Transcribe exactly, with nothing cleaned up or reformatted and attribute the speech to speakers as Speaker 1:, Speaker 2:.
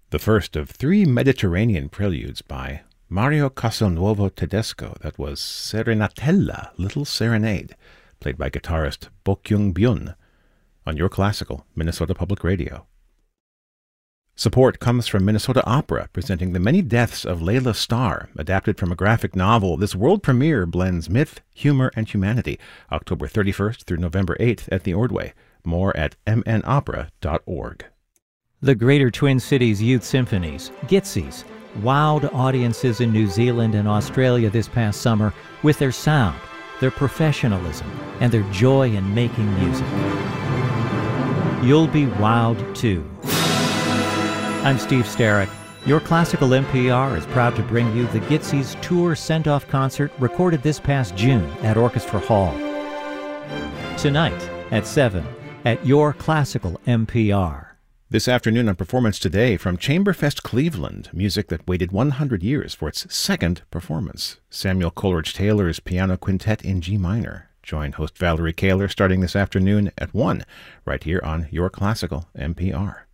Speaker 1: The first of three Mediterranean preludes by Mario Castelnuovo Tedesco. That was Serenatella, Little Serenade, played by guitarist Bokyung Byun, on Your Classical, Minnesota Public Radio. Support comes from Minnesota Opera, presenting The Many Deaths of Layla Starr, adapted from a graphic novel. This world premiere blends myth, humor, and humanity, October thirty-first through November eighth at the Ordway. More at m n opera dot org.
Speaker 2: The Greater Twin Cities Youth Symphonies, Gitzies, wowed audiences in New Zealand and Australia this past summer with their sound, their professionalism, and their joy in making music. You'll be wowed too. I'm Steve Starrick. Your Classical N P R is proud to bring you the Gitzies Tour Send-Off Concert recorded this past June at Orchestra Hall. Tonight at seven at Your Classical N P R.
Speaker 1: This afternoon on Performance Today from Chamberfest Cleveland, music that waited one hundred years for its second performance. Samuel Coleridge Taylor's Piano Quintet in G minor. Join host Valerie Kaler starting this afternoon at one, right here on Your Classical N P R.